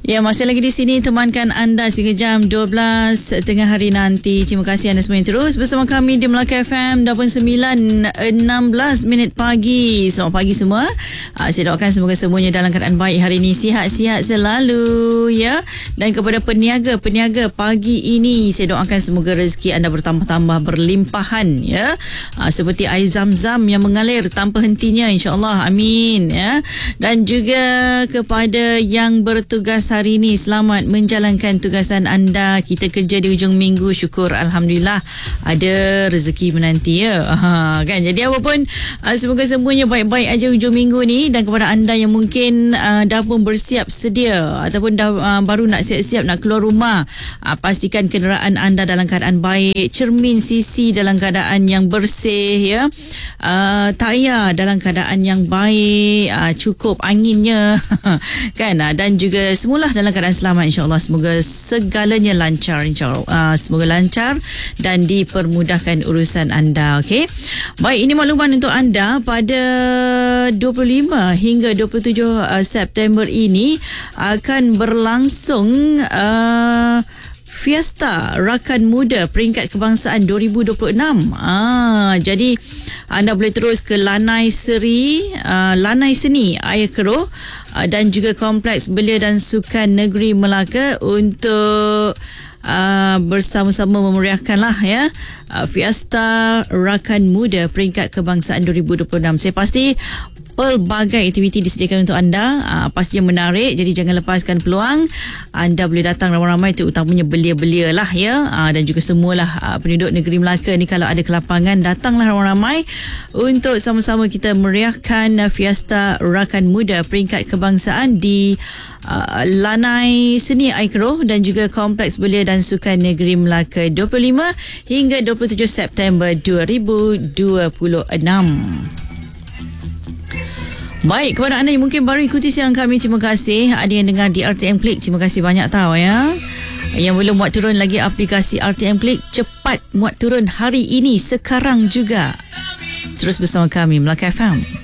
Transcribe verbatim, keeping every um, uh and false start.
Ya, masih lagi di sini temankan anda sehingga jam dua belas tengah hari nanti. Terima kasih anda semua yang terus bersama kami di Melaka F M sembilan puluh sembilan enam belas minit pagi. Selamat pagi semua. Uh, saya doakan semoga semuanya dalam keadaan baik hari ini, sihat-sihat selalu ya. Dan kepada peniaga-peniaga pagi ini, saya doakan semoga rezeki anda bertambah-tambah berlimpahan ya. Uh, seperti air zam-zam yang mengalir tanpa hentinya, insya-Allah. Amin ya. Dan juga kepada yang bertugas hari ini, selamat menjalankan tugasan anda. Kita kerja di hujung minggu, syukur alhamdulillah ada rezeki menanti ya. Ha, kan, jadi apa pun uh, semoga semuanya baik-baik aja hujung minggu ni. Dan kepada anda yang mungkin uh, dah pun bersiap sedia ataupun dah uh, baru nak siap-siap nak keluar rumah, uh, pastikan kenderaan anda dalam keadaan baik, cermin sisi dalam keadaan yang bersih ya, uh, tayar dalam keadaan yang baik, uh, cukup anginnya kan, uh, dan juga semula dalam keadaan selamat, insya-Allah. Semoga segalanya lancar, insya-Allah. Uh, semoga lancar dan dipermudahkan urusan anda. Okey. Baik, ini makluman untuk anda pada dua puluh lima hingga dua puluh tujuh uh, September ini akan berlangsung uh, Fiesta Rakan Muda Peringkat Kebangsaan dua ribu dua puluh enam. Ah, jadi anda boleh terus ke Lanai Seri, uh, Lanai Seni Air Keruh uh, dan juga Kompleks Belia dan Sukan Negeri Melaka untuk uh, bersama-sama memeriahkanlah ya uh, Fiesta Rakan Muda Peringkat Kebangsaan dua ribu dua puluh enam. Saya pasti pelbagai aktiviti disediakan untuk anda, uh, pastinya menarik, jadi jangan lepaskan peluang. Anda boleh datang ramai-ramai, terutamanya belia-belia lah ya, uh, dan juga semualah uh, penduduk negeri Melaka ni, kalau ada kelapangan datanglah ramai-ramai untuk sama-sama kita meriahkan uh, Fiesta Rakan Muda Peringkat Kebangsaan di uh, Lanai Seni Air Keruh dan juga Kompleks Belia dan Sukan Negeri Melaka dua puluh lima hingga dua puluh tujuh September dua ribu dua puluh enam. Baik, kepada anda yang mungkin baru ikuti siaran kami, terima kasih. Ada yang dengar di R T M Klik, terima kasih banyak tahu ya. Yang belum muat turun lagi aplikasi R T M Klik, cepat muat turun hari ini, sekarang juga. Terus bersama kami Melaka F M.